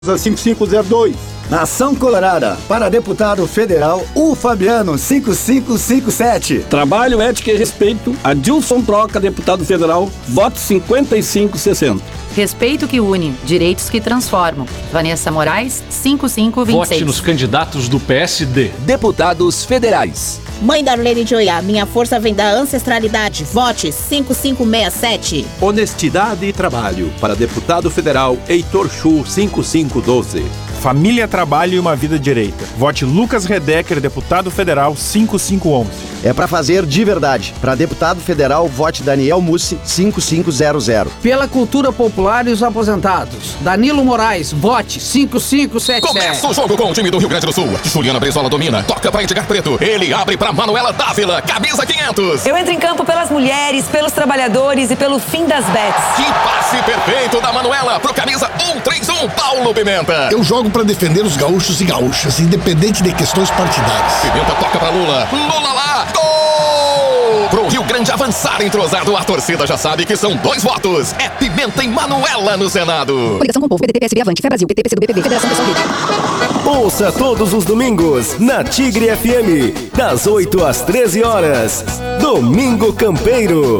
5502. Nação Colorada, para deputado federal, o Fabiano 5557. Trabalho, ética e respeito, Adilson Troca, deputado federal, voto 5560. Respeito que une, direitos que transformam. Vanessa Moraes, 5526. Vote nos candidatos do PSD. Deputados federais. Mãe Darlene de Oiá, minha força vem da ancestralidade. Vote 5567. Honestidade e trabalho. Para deputado federal, Heitor Chu, 5512. Família, trabalho e uma vida direita. Vote Lucas Redecker, deputado federal, 5511. É para fazer de verdade. Para deputado federal, vote Daniel Mussi, 5500. Pela cultura popular e os aposentados, Danilo Moraes, vote 5577. Começa o jogo com o time do Rio Grande do Sul. Juliana Brizola domina, toca para Edgar Preto. Ele abre para Manuela Dávila, camisa 500. Eu entro em campo pelas mulheres, pelos trabalhadores e pelo fim das bets. Que passe perfeito da Manuela pro camisa 131, Paulo Pimenta. Eu jogo para defender os gaúchos e gaúchas, independente de questões partidárias. Pimenta toca para Lula. Lula lá, gol! Pro Rio Grande avançar entrosado, a torcida já sabe que são 2 votos. É Pimenta e Manuela no Senado. Coligação com o Povo, PDT, PSB, Avante, Fé Brasil, PT, PCdoB, PV, Federação Pessoal Rede. Ouça todos os domingos na Tigre FM, das 8 às 13 horas. Domingo Campeiro.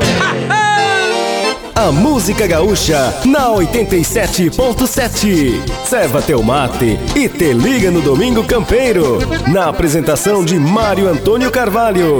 A música gaúcha na 87.7. Serva teu mate e te liga no Domingo Campeiro. Na apresentação de Mário Antônio Carvalho.